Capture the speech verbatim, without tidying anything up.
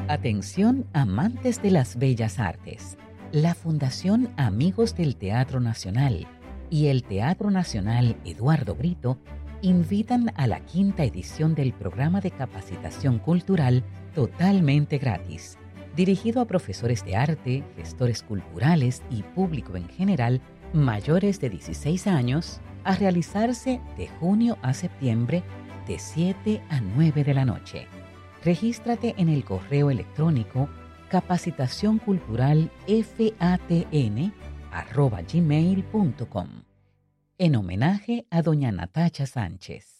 Atención amantes de las bellas artes. La Fundación Amigos del Teatro Nacional y el Teatro Nacional Eduardo Brito invitan a la quinta edición del programa de capacitación cultural totalmente gratis, dirigido a profesores de arte, gestores culturales y público en general mayores de dieciséis años, a realizarse de junio a septiembre de siete a nueve de la noche. Regístrate en el correo electrónico capacitación cultural fatn arroba gmail punto com en homenaje a doña Natacha Sánchez.